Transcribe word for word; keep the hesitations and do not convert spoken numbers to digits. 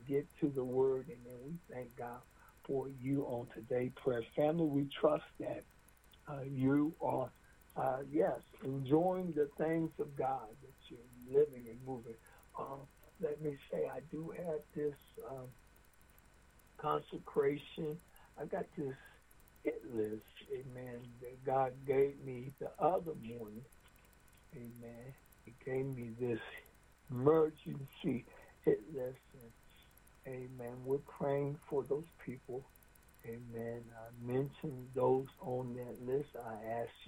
get to the word, and then we thank God for you on today, prayer family. We trust that uh, you are, uh, yes, enjoying the things of God, that you're living and moving. Uh, let me say, I do have this um, consecration. I got this hit list, amen, that God gave me the other morning, amen. He gave me this emergency hit list, and amen, we're praying for those people. Amen. I mentioned those on that list. I ask